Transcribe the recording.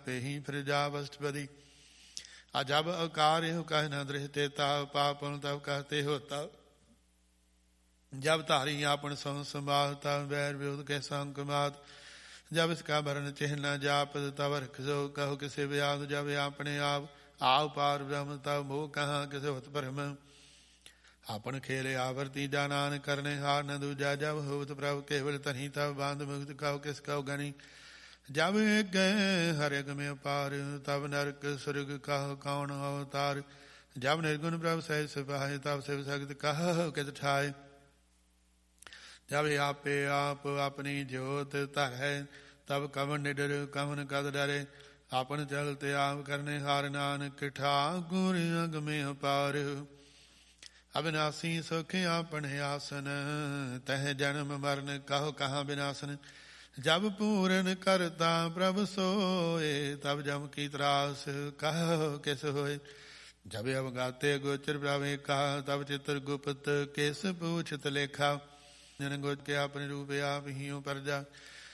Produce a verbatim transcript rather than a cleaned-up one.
आपे ही फिर जा वस्तपति। जब अकार हो कह न दृहते ताव पापन तब कहते हो तब। जब धारी आपन सौ संभाल तब बैर विरोध के संक मात। जब इसका भरण चिन्ह जाप तब रखो कहो किसे व्याध। जब अपने आप आव पार ब्रह्म तब मोह कहाँ किसे होत परम। आपन खेले आवर्ती जानान करने हार न दूजा। जब होत प्रभु केवल तनी तब बांध मुक्त कहो किस कहो गणी। जब गए हरग में पार तब नरक स्वर्ग कहो कौन अवतार। जब निर्गुण प्रभु सह सिपाही तब शिव शक्ति कहो कित ठाए। जब आपे आप अपनी ज्योत धरे तब कवन निडर कवन कद डरे। आपन चलते आप करने हार नानक ठाकुर अग में अपार। अविनाशी सुख आपने आसन तह जन्म मरण कहो कहाँ विनाशन। जब पूरन करता प्रभु सोए तब जम की त्रास कहो किस होए। जब अवगाते गोचर प्रभु कहा तब चित्र गुप्त किस पूछत लेखा। जन गोच के अपने रूप आप ही पर जा